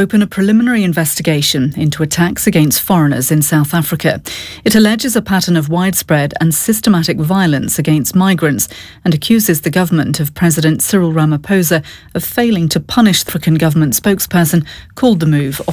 open a preliminary investigation into attacks against foreigners in South Africa. It alleges a pattern of widespread and systematic violence against migrants and accuses the government of President Cyril Ramaphosa of failing to punish. The African government spokesperson called the move